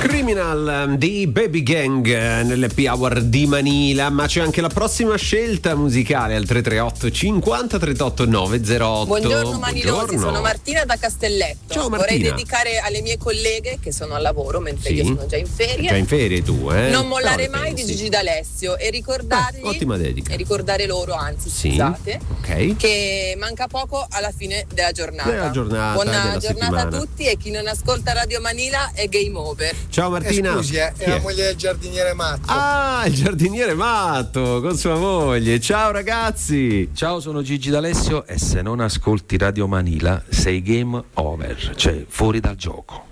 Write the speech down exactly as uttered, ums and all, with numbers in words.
Criminal di Baby Gang nell'Happy Hour di Manila, ma c'è anche la prossima scelta musicale al tre tre otto cinquanta trentotto novecentotto. Buongiorno Manilosi, sono Martina da Castelletto. Ciao Martina. Vorrei dedicare alle mie colleghe che sono al lavoro mentre Sì. io sono già in ferie. Già in ferie tu, eh? Non mollare No, mai pensi. di Gigi D'Alessio e ricordargli Ah, ottima dedica. e ricordare loro, anzi, Sì. scusate, Ok. che manca poco alla fine della giornata. Della giornata, Buona della giornata settimana. a tutti, e chi non ascolta Radio Manila è game over. Ciao Martina. Eh, scusi, eh, Chi è la è? moglie del giardiniere Matto. Ah, il giardiniere matto con sua moglie. Ciao ragazzi. Ciao, sono Gigi D'Alessio e se non ascolti Radio Manila sei game over, cioè fuori dal gioco.